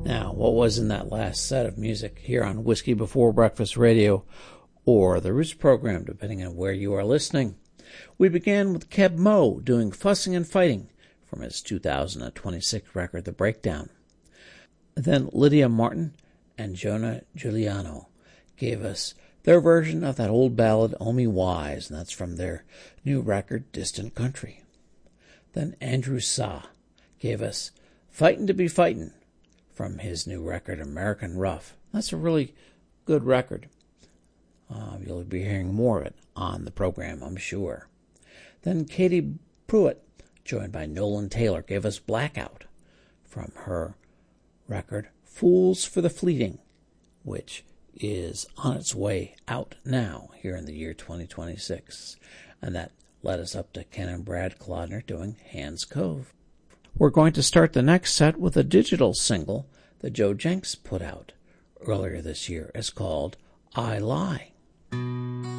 Now, what was in that last set of music here on Whiskey Before Breakfast Radio or the Roots program, depending on where you are listening? We began with Keb Mo doing Fussing and Fighting from his 2026 record, The Breakdown. Then Lydia Martin and Jonah Giuliano gave us their version of that old ballad, Oh Me Wise, and that's from their new record, Distant Country. Then Andrew Sa gave us Fightin' to Be Fightin' from his new record, American Rough. That's a really good record. You'll be hearing more of it on the program, I'm sure. Then Katie Pruitt, joined by Nolan Taylor, gave us Blackout from her record, Fools for the Fleeting, which is on its way out now here in the year 2026. And that led us up to Ken and Brad Clodner doing Hands Cove. We're going to start the next set with a digital single that Joe Jenks put out earlier this year. It's called I Lie.